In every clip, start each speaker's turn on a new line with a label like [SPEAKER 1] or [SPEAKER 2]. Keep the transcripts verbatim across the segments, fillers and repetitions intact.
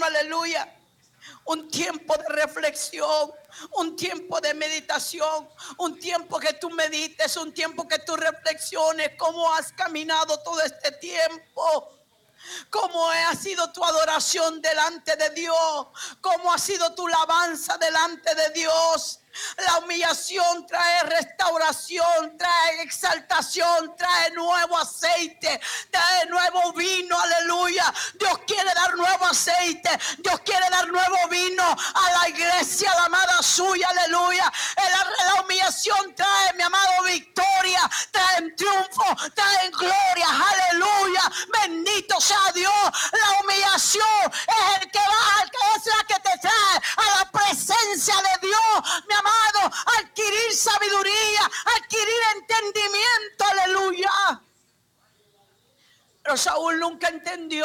[SPEAKER 1] aleluya. Un tiempo de reflexión, un tiempo de meditación, un tiempo que tú medites, un tiempo que tú reflexiones cómo has caminado todo este tiempo. ¿Cómo ha sido tu adoración delante de Dios? ¿Cómo ha sido tu alabanza delante de Dios? La humillación trae restauración, trae exaltación, trae nuevo aceite, trae nuevo vino, aleluya. Dios quiere dar nuevo aceite, Dios quiere dar nuevo vino a la iglesia, a la amada suya, aleluya. La, la humillación trae, mi amado, victoria, trae triunfo, trae gloria, aleluya. Bendito sea Dios. La humillación es el que va, el que es la que te trae a la presencia de Dios, mi amado, adquirir sabiduría, adquirir entendimiento, aleluya. Pero Saúl nunca entendió.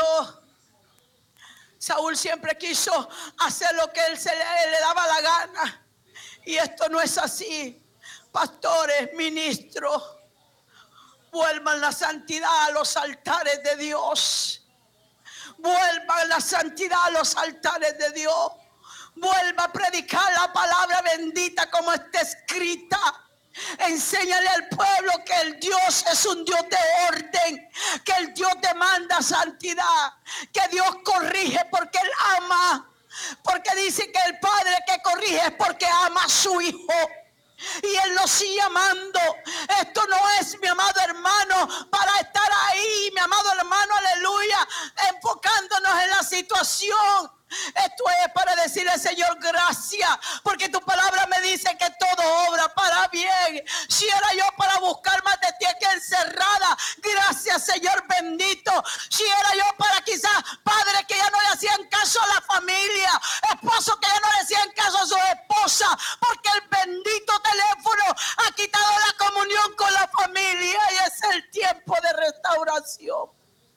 [SPEAKER 1] Saúl siempre quiso hacer lo que él se le, le daba la gana. Y esto no es así. Pastores, ministros, vuelvan la santidad a los altares de Dios. Vuelvan la santidad a los altares de Dios. Vuelva a predicar la palabra bendita como está escrita. Enséñale al pueblo que el Dios es un Dios de orden, que el Dios demanda santidad, que Dios corrige porque Él ama, porque dice que el Padre que corrige es porque ama a su Hijo. Y Él nos sigue amando. Esto no es, mi amado hermano, para estar ahí, mi amado hermano, aleluya, enfocándonos en la situación. Esto es para decirle, Señor, gracias, porque tu palabra me dice que todo obra para bien. Si era yo para buscar más de ti que encerrada, gracias, Señor bendito. Si era yo para quizás padres que ya no le hacían caso a la familia, esposos que ya no le hacían caso a su esposa, porque el bendito teléfono ha quitado la comunión con la familia, y es el tiempo de restauración.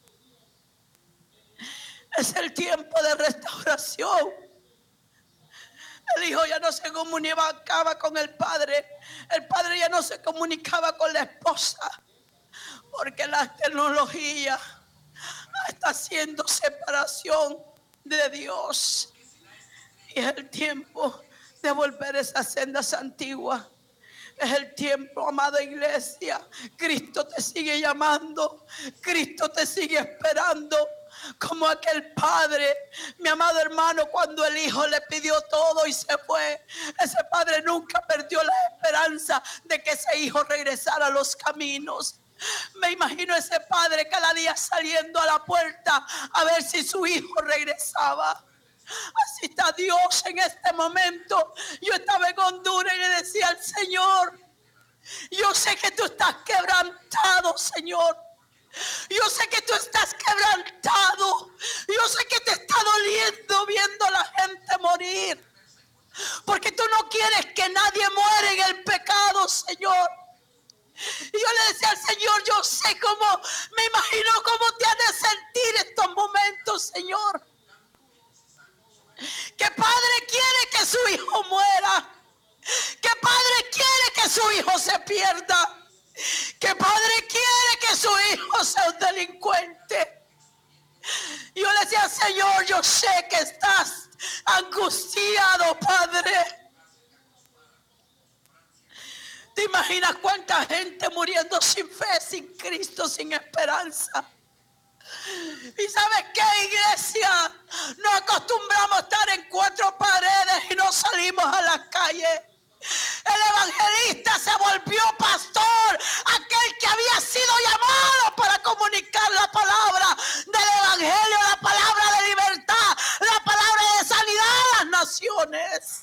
[SPEAKER 1] Es el tiempo de restauración. El hijo ya no se comunicaba con el padre. El padre ya no se comunicaba con la esposa. Porque la tecnología está haciendo separación de Dios. Y es el tiempo de volver a esas sendas antiguas. Es el tiempo, amada iglesia. Cristo te sigue llamando. Cristo te sigue esperando. Como aquel padre, mi amado hermano, cuando el hijo le pidió todo y se fue, ese padre nunca perdió la esperanza de que ese hijo regresara a los caminos. Me imagino ese padre cada día saliendo a la puerta a ver si su hijo regresaba. Así está Dios en este momento. Yo estaba en Honduras y le decía al Señor, yo sé que tú estás quebrantado, Señor. Yo sé que tú estás quebrantado. Yo sé que te está doliendo viendo a la gente morir. Porque tú no quieres que nadie muera en el pecado, Señor. Y yo le decía al Señor, yo sé cómo, me imagino cómo te has de sentir estos momentos, Señor. Que padre quiere que su hijo muera. Que padre quiere que su hijo se pierda. Que padre quiere que su hijo sea un delincuente. Yo le decía, Señor, yo sé que estás angustiado, Padre. ¿Te imaginas cuánta gente muriendo sin fe, sin Cristo, sin esperanza? ¿Y sabes qué, iglesia? Nos acostumbramos a estar en cuatro paredes y no salimos a las calles. El evangelista se volvió pastor, aquel que había sido llamado para comunicar la palabra del evangelio, la palabra de libertad, la palabra de sanidad a las naciones.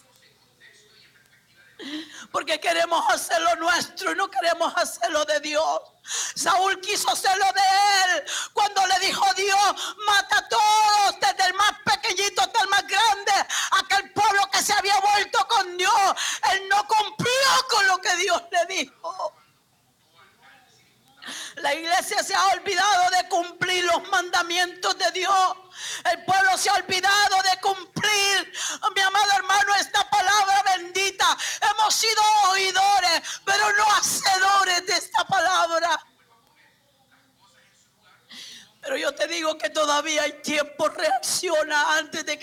[SPEAKER 1] Porque queremos hacerlo nuestro y no queremos hacerlo de Dios. Saúl quiso hacerlo de él cuando le dijo Dios, mata a todos, desde el más pequeñito hasta el más grande. Aquel pueblo que se había vuelto con Dios, él no cumplió con lo que Dios le dijo. La iglesia se ha olvidado de cumplir los mandamientos de Dios. El pueblo se ha olvidado de cumplir, mi amado hermano, esta palabra bendita. Hemos sido oidores, pero no hacedores de esta palabra. Pero yo te digo que todavía hay tiempo. Reacciona antes de que